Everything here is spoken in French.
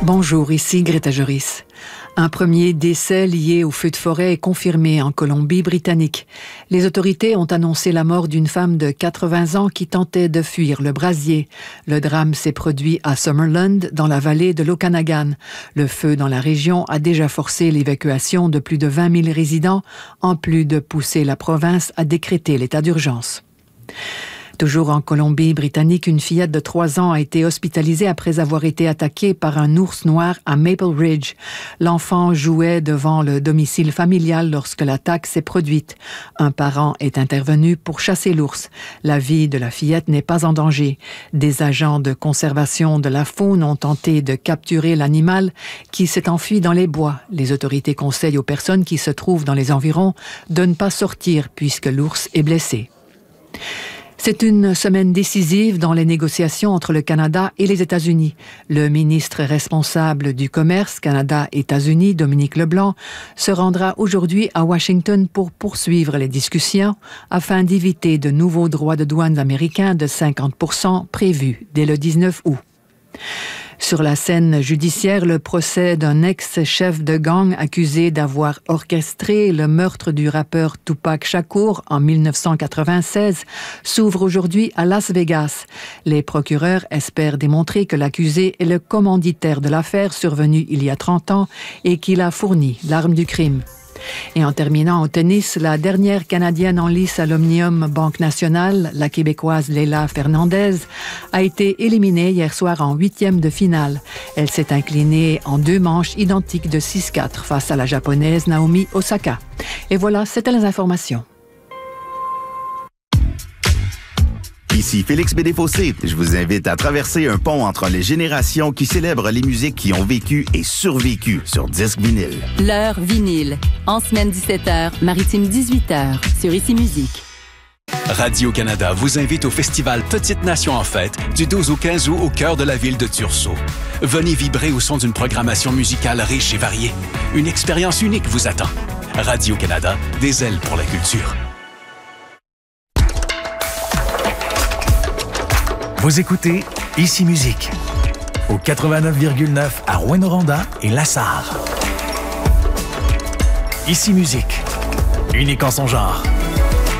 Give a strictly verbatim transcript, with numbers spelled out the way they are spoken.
Bonjour, ici Greta Joris. Un premier décès lié au feu de forêt est confirmé en Colombie-Britannique. Les autorités ont annoncé la mort d'une femme de quatre-vingts ans qui tentait de fuir le brasier. Le drame s'est produit à Summerland, dans la vallée de l'Okanagan. Le feu dans la région a déjà forcé l'évacuation de plus de vingt mille résidents, en plus de pousser la province à décréter l'état d'urgence. Toujours en Colombie-Britannique, une fillette de trois ans a été hospitalisée après avoir été attaquée par un ours noir à Maple Ridge. L'enfant jouait devant le domicile familial lorsque l'attaque s'est produite. Un parent est intervenu pour chasser l'ours. La vie de la fillette n'est pas en danger. Des agents de conservation de la faune ont tenté de capturer l'animal qui s'est enfui dans les bois. Les autorités conseillent aux personnes qui se trouvent dans les environs de ne pas sortir puisque l'ours est blessé. C'est une semaine décisive dans les négociations entre le Canada et les États-Unis. Le ministre responsable du commerce Canada-États-Unis, Dominique Leblanc, se rendra aujourd'hui à Washington pour poursuivre les discussions afin d'éviter de nouveaux droits de douane américains de cinquante pour cent prévus dès le dix-neuf août. Sur la scène judiciaire, le procès d'un ex-chef de gang accusé d'avoir orchestré le meurtre du rappeur Tupac Shakur en mille neuf cent quatre-vingt-seize s'ouvre aujourd'hui à Las Vegas. Les procureurs espèrent démontrer que l'accusé est le commanditaire de l'affaire survenue il y a trente ans et qu'il a fourni l'arme du crime. Et en terminant au tennis, la dernière Canadienne en lice à l'Omnium Banque Nationale, la Québécoise Leila Fernandez, a été éliminée hier soir en huitième de finale. Elle s'est inclinée en deux manches identiques de six quatre face à la Japonaise Naomi Osaka. Et voilà, c'était les informations. Ici Félix Bédéfossé. Je vous invite à traverser un pont entre les générations qui célèbrent les musiques qui ont vécu et survécu sur disque vinyle. L'heure vinyle. En semaine dix-sept heures, maritime dix-huit heures, sur Ici Musique. Radio-Canada vous invite au festival Petite Nation en fête du douze au quinze août au cœur de la ville de Tursault. Venez vibrer au son d'une programmation musicale riche et variée. Une expérience unique vous attend. Radio-Canada, des ailes pour la culture. Vous écoutez Ici Musique au quatre-vingt-neuf virgule neuf à Rouyn-Noranda et Lassar. Ici Musique, unique en son genre.